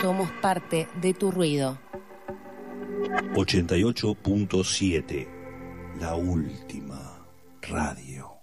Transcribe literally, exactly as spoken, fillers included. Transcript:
Somos parte de tu ruido. ochenta y ocho punto siete, la última radio.